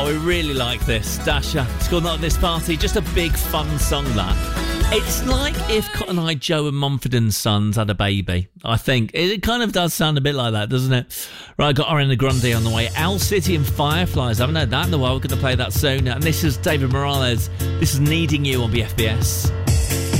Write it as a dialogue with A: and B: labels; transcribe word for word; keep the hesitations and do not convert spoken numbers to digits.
A: Oh, we really like this. Dasher. It's called Not This Party. Just a big fun song, that. It's like if Cotton Eye Joe and Mumford and Sons had a baby, I think. It kind of does sound a bit like that, doesn't it? Right, got Ariana Grande on the way. Owl City and Fireflies. I haven't heard that in a while. We're going to play that soon. And this is David Morales. This is Needing You on B F B S.